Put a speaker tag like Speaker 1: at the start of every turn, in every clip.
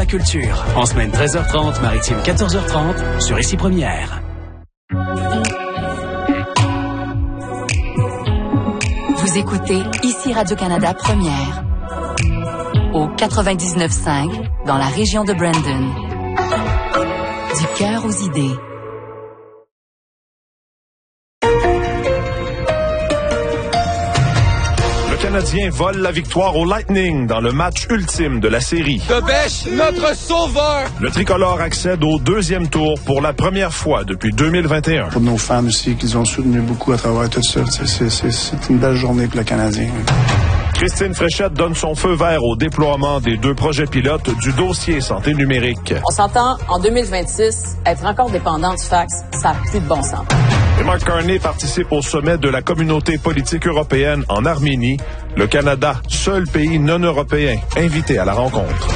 Speaker 1: la culture. En semaine 13h30, maritime 14h30, sur Ici Première.
Speaker 2: Vous écoutez Ici Radio-Canada Première. Au 99.5, dans la région de Brandon. Du cœur aux idées.
Speaker 3: Le Canadien vole la victoire au Lightning dans le match ultime de la série.
Speaker 4: Debèche, notre sauveur!
Speaker 3: Le tricolore accède au deuxième tour pour la première fois depuis 2021.
Speaker 5: Pour nos fans aussi, qu'ils ont soutenu beaucoup à travers tout ça. C'est une belle journée pour le Canadien.
Speaker 3: Christine Fréchette donne son feu vert au déploiement des 2 projets pilotes du dossier santé numérique.
Speaker 6: On s'entend, en 2026, être encore dépendant du fax, ça n'a plus de bon sens.
Speaker 3: Et Mark Carney participe au sommet de la communauté politique européenne en Arménie. Le Canada, seul pays non européen invité à la rencontre.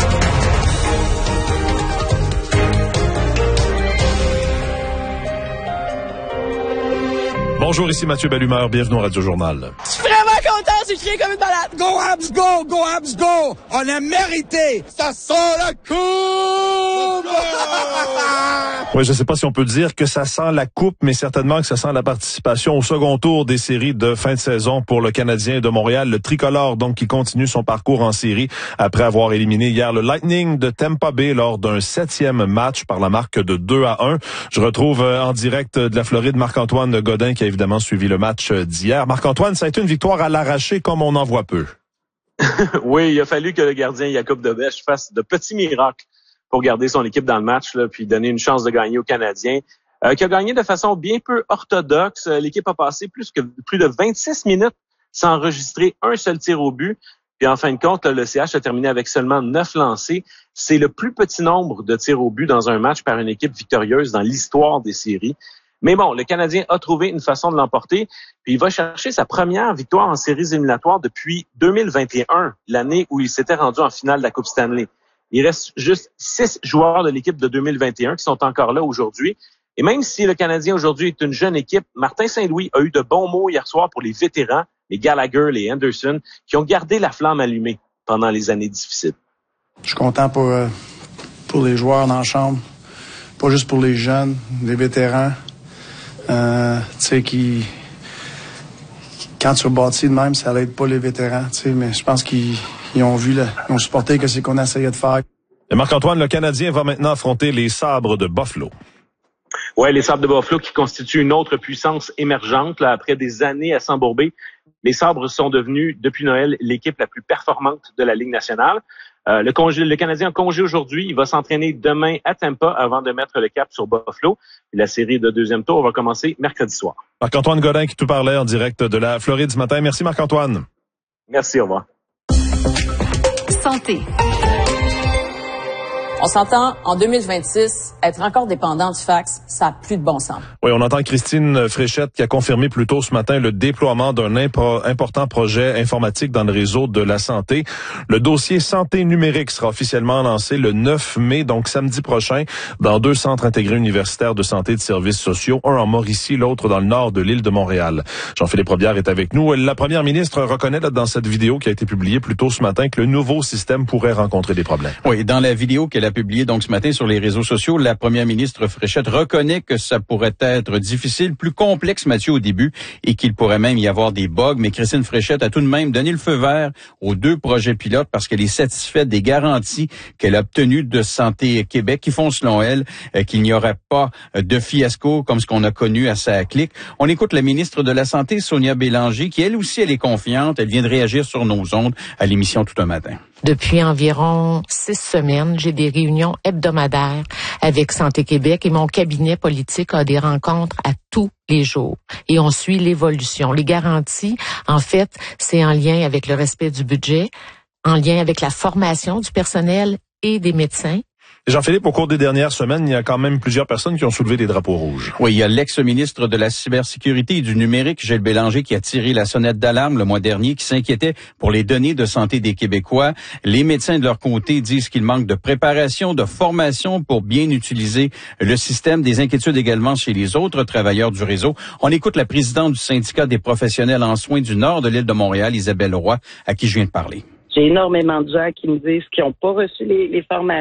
Speaker 3: Bonjour, ici Mathieu Bellumeur, bienvenue au Radio Journal.
Speaker 4: Je suis vraiment content, j'ai crié comme une malade! Go Habs, go! Go Habs, go! On a mérité! Ça sent la coupe!
Speaker 3: Oui, je sais pas si on peut dire que ça sent la coupe, mais certainement que ça sent la participation au second tour des séries de fin de saison pour le Canadien de Montréal. Le tricolore, donc, qui continue son parcours en série après avoir éliminé hier le Lightning de Tampa Bay lors d'un 7e match par la marque de 2-1. Je retrouve en direct de la Floride Marc-Antoine Godin qui a évidemment suivi le match d'hier. Marc-Antoine, ça a été une victoire à l'arraché comme on en voit peu.
Speaker 7: Oui, il a fallu que le gardien Jakub Debèche fasse de petits miracles pour garder son équipe dans le match, là, puis donner une chance de gagner aux Canadiens, qui a gagné de façon bien peu orthodoxe. L'équipe a passé plus de 26 minutes sans enregistrer un seul tir au but. Puis en fin de compte, le CH a terminé avec seulement 9 lancés. C'est le plus petit nombre de tirs au but dans un match par une équipe victorieuse dans l'histoire des séries. Mais bon, le Canadien a trouvé une façon de l'emporter, puis il va chercher sa première victoire en séries éliminatoires depuis 2021, l'année où il s'était rendu en finale de la Coupe Stanley. Il reste juste 6 joueurs de l'équipe de 2021 qui sont encore là aujourd'hui. Et même si le Canadien aujourd'hui est une jeune équipe, Martin Saint-Louis a eu de bons mots hier soir pour les vétérans, les Gallagher, les Anderson, qui ont gardé la flamme allumée pendant les années difficiles.
Speaker 5: Je suis content pour les joueurs dans la chambre, pas juste pour les jeunes, les vétérans. Tu sais, quand tu rebâtis de même, ça l'aide pas les vétérans, tu sais, mais je pense qu'ils ont vu, ils ont supporté que c'est qu'on essayait de faire.
Speaker 3: Et Marc-Antoine, le Canadien va maintenant affronter les Sabres de Buffalo.
Speaker 7: Ouais, les Sabres de Buffalo qui constituent une autre puissance émergente, là, après des années à s'embourber. Les Sabres sont devenus, depuis Noël, l'équipe la plus performante de la Ligue nationale. Le Canadien en congé aujourd'hui. Il va s'entraîner demain à Tampa avant de mettre le cap sur Buffalo. Et la série de deuxième tour va commencer mercredi soir.
Speaker 3: Marc-Antoine Godin qui te parlait en direct de la Floride ce matin. Merci Marc-Antoine.
Speaker 7: Merci, au revoir.
Speaker 2: Santé.
Speaker 6: On s'entend, en 2026, être encore dépendant du fax, ça n'a plus de bon sens.
Speaker 3: Oui, on entend Christine Fréchette qui a confirmé plus tôt ce matin le déploiement d'un important projet informatique dans le réseau de la santé. Le dossier santé numérique sera officiellement lancé le 9 mai, donc samedi prochain, dans 2 centres intégrés universitaires de santé et de services sociaux, un en Mauricie, l'autre dans le nord de l'île de Montréal. Jean-Philippe Robillard est avec nous. La première ministre reconnaît là, dans cette vidéo qui a été publiée plus tôt ce matin que le nouveau système pourrait rencontrer des problèmes.
Speaker 8: Oui, dans la vidéo qu'elle a publiée donc ce matin sur les réseaux sociaux, la première ministre Fréchette reconnaît que ça pourrait être difficile, plus complexe, Mathieu, au début, et qu'il pourrait même y avoir des bugs. Mais Christine Fréchette a tout de même donné le feu vert aux 2 projets pilotes parce qu'elle est satisfaite des garanties qu'elle a obtenues de Santé Québec qui font, selon elle, qu'il n'y aurait pas de fiasco comme ce qu'on a connu à SACLIC. On écoute la ministre de la Santé, Sonia Bélanger, qui elle aussi, elle est confiante. Elle vient de réagir sur nos ondes à l'émission Tout un matin.
Speaker 9: Depuis environ 6 semaines, j'ai des réunions hebdomadaires avec Santé Québec et mon cabinet politique a des rencontres à tous les jours. Et on suit l'évolution. Les garanties, en fait, c'est en lien avec le respect du budget, en lien avec la formation du personnel et des médecins.
Speaker 3: Jean-Philippe, au cours des dernières semaines, il y a quand même plusieurs personnes qui ont soulevé des drapeaux rouges.
Speaker 8: Oui, il y a l'ex-ministre de la cybersécurité et du numérique, Gilles Bélanger, qui a tiré la sonnette d'alarme le mois dernier, qui s'inquiétait pour les données de santé des Québécois. Les médecins, de leur côté, disent qu'il manque de préparation, de formation pour bien utiliser le système. Des inquiétudes également chez les autres travailleurs du réseau. On écoute la présidente du syndicat des professionnels en soins du nord de l'île de Montréal, Isabelle Roy, à qui je viens de parler.
Speaker 10: J'ai énormément de gens qui me disent qu'ils n'ont pas reçu les formations.